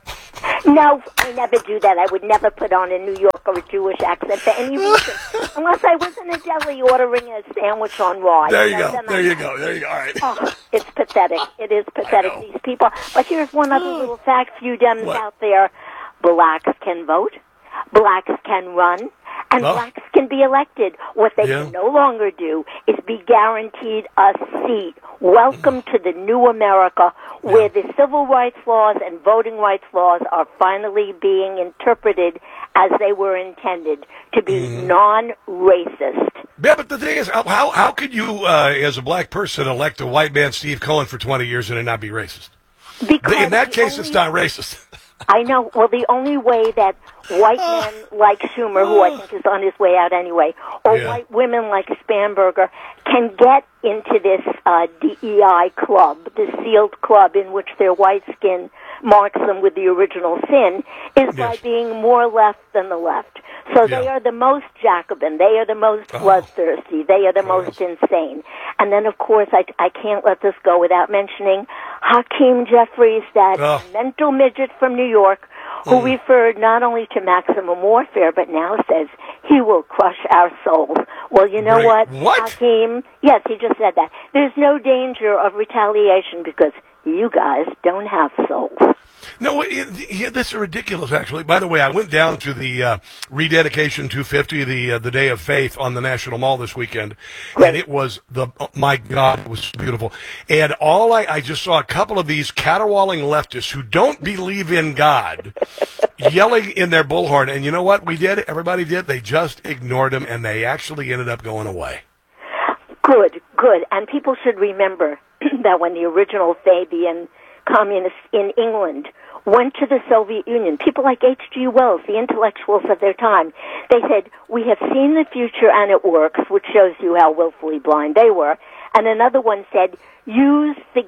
[SPEAKER 31] No, I never do that. I would never put on a New York or a Jewish accent for any reason, unless I was in a deli ordering a sandwich on Raw.
[SPEAKER 2] There you go. All right.
[SPEAKER 31] Oh, it's pathetic. It is pathetic, these people. But here's one other little fact for you Dems out there. Blacks can vote. Blacks can run. And blacks can be elected. What they can no longer do is be guaranteed a seat. Welcome to the new America, where the civil rights laws and voting rights laws are finally being interpreted as they were intended, to be non-racist.
[SPEAKER 2] Yeah, but the thing is, how could you, as a black person, elect a white man, Steve Cohen, for 20 years and it not be racist?
[SPEAKER 31] Because
[SPEAKER 2] in that case, it's not racist.
[SPEAKER 31] I know. Well, the only way that white men like Schumer, who I think is on his way out anyway, or white women like Spanberger can get into this DEI club, this sealed club in which their white skin marks them with the original sin, is by being more left than the left. So they are the most Jacobin. They are the most bloodthirsty. They are the most insane. And then, of course, I can't let this go without mentioning Hakeem Jeffries, that mental midget from New York, who referred not only to maximum warfare, but now says he will crush our souls. Well, you know what? Hakeem, yes, he just said that. There's no danger of retaliation because you guys don't have souls.
[SPEAKER 2] No, that's ridiculous, actually. By the way, I went down to the Rededication 250, the Day of Faith on the National Mall this weekend, and it was my God, it was beautiful. And I just saw a couple of these caterwauling leftists who don't believe in God yelling in their bullhorn. And you know what we did? Everybody did. They just ignored them, and they actually ended up going away.
[SPEAKER 31] Good. And people should remember that when the original Fabian communists in England went to the Soviet Union, people like H.G. Wells, the intellectuals of their time, they said, we have seen the future and it works, which shows you how willfully blind they were. And another one said, use the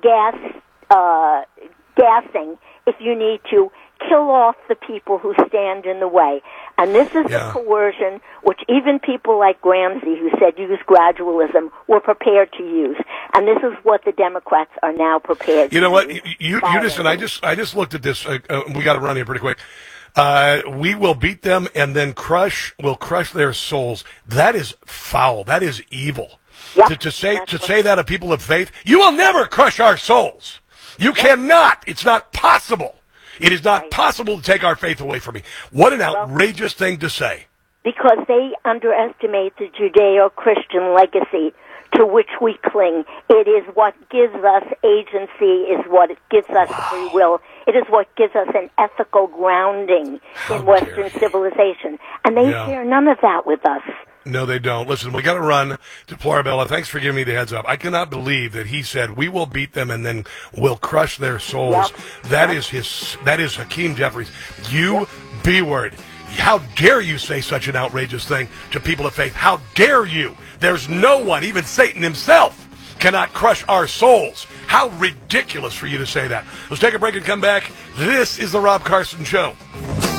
[SPEAKER 31] gassing if you need to, kill off the people who stand in the way. And this is the coercion which even people like Gramsci, who said use gradualism, were prepared to use. And this is what the Democrats are now prepared to use.
[SPEAKER 2] You know what? You listen, I just looked at this. We got to run here pretty quick. We will beat them and then we'll crush their souls. That is foul. That is evil. Yep, to say that of people of faith, you will never crush our souls. You cannot. It's not possible. It is not possible to take our faith away from me. What an outrageous thing to say.
[SPEAKER 31] Because they underestimate the Judeo-Christian legacy to which we cling. It is what gives us agency, is what gives us free will. It is what gives us an ethical grounding in Western civilization. And they share none of that with us.
[SPEAKER 2] No, they don't. Listen, we got to run to Florabella. Thanks for giving me the heads up. I cannot believe that he said we will beat them and then we'll crush their souls. That is Hakeem Jeffries. You B-word. How dare you say such an outrageous thing to people of faith? How dare you? There's no one, even Satan himself, cannot crush our souls. How ridiculous for you to say that. Let's take a break and come back. This is the Rob Carson Show.